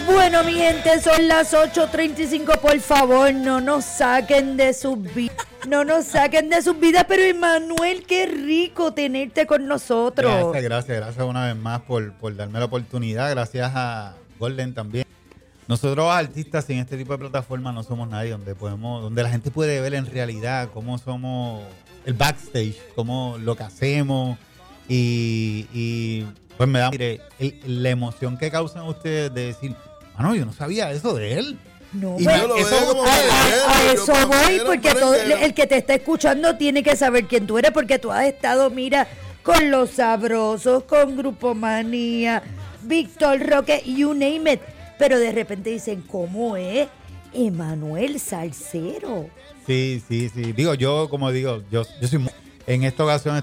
Bueno, mi gente, son las 8:35. Por favor, no nos saquen de sus vidas. No nos saquen de sus vidas. Pero, Emanuel, qué rico tenerte con nosotros. Gracias una vez más por darme la oportunidad. Gracias a Golden también. Nosotros los artistas en este tipo de plataformas no somos nadie donde la gente puede ver en realidad cómo somos el backstage, cómo lo que hacemos y pues me da la emoción que causan ustedes de decir, mano, yo no sabía eso de él. No, y pero a eso voy, porque el que te está escuchando tiene que saber quién tú eres, porque tú has estado, mira, con Los Sabrosos, con Grupo Manía, Víctor Roque, you name it. Pero de repente dicen, ¿cómo es Emanuel Salsero? Sí. Digo, yo soy en esta ocasión